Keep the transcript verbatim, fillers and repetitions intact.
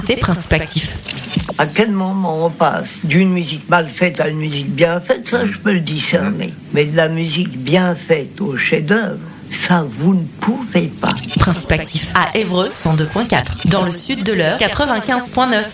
C'est Principe Actif. À quel moment on passe d'une musique mal faite à une musique bien faite, ça je peux le discerner. Mais de la musique bien faite au chef-d'œuvre, ça vous ne pouvez pas. Principe Actif à Évreux cent deux virgule quatre. Dans le sud de l'Eure quatre-vingt-quinze virgule neuf.